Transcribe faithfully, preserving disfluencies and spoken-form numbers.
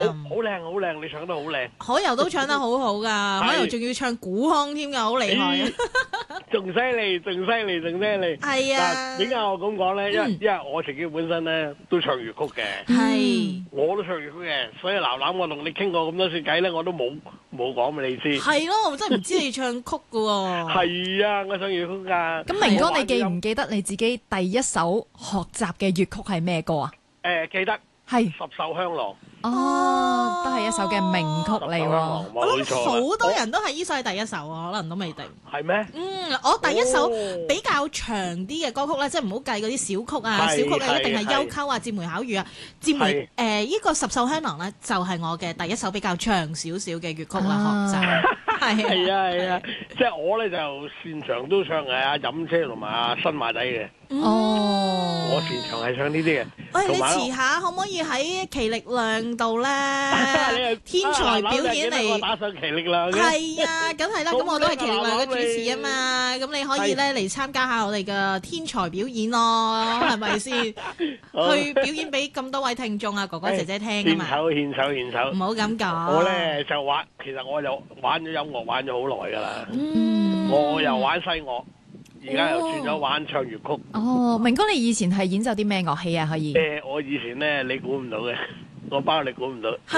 好靚好靚，你唱得好靚。 可柔都唱得好好噶，可柔仲要唱古腔添噶，好厲害啊！ 仲犀利，仲犀利，仲犀利。 係啊， 點解我咁講咧？因為因為我自己本身咧都唱粵曲嘅， 係我都唱粵曲嘅，所以嗱嗱我同你傾過咁多次偈咧，我都冇冇講俾你知。 係咯，我真係唔知你唱曲噶喎。 係啊，我唱粵曲噶。 咁明哥，你記唔記得你自己第一首學習嘅粵曲係咩歌啊？ 誒，記得係十繡香囊。 哦，都係一首嘅名曲嚟喎。 我諗好多人都係呢首係第一首啊，可能都未定。 係咩？ 嗯，我第一首比較長啲嘅歌曲咧，即係唔好計嗰啲小曲啊，小曲咧一定係幽媾啊、節梅巧語啊、節梅誒呢個十繡香囊咧，就係我嘅第一首比較長少少嘅粵曲啦，學習。係係啊係啊，即係我咧就擅長都唱係阿飲車同埋阿新馬仔嘅。 哦， 我擅長係唱呢啲嘅。 喂，你遲下可唔可以喺奇力量度咧？天才表演嚟， 打上奇力量嘅。 係啊，梗係啦，咁我都係奇力量嘅主持啊嘛，咁你可以咧嚟參加下我哋嘅天才表演咯，係咪先？去表演俾咁多位聽眾啊，哥哥姐姐聽啊嘛。 獻醜獻醜獻醜， 唔好咁講。 我咧就玩，其實我就玩咗音樂玩咗好耐噶啦。 嗯， 我又玩西樂。而家又轉咗玩唱粵曲。 哦，明哥，你以前係演奏啲咩樂器啊？可以？ 誒、呃，我以前咧，你估唔到嘅，我包你估唔到。